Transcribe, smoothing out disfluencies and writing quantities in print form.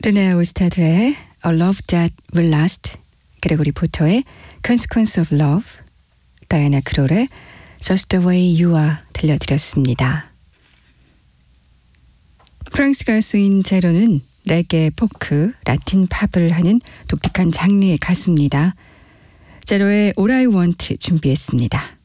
르네 오스타드의 A Love That Will Last, 그레고리 포터의 Consequence of Love, 다이애나 크롤의 Just the Way You Are 들려드렸습니다. 프랑스 가수인 제로는 레게, 포크, 라틴 팝을 하는 독특한 장르의 가수입니다. 제로의 All I Want 준비했습니다.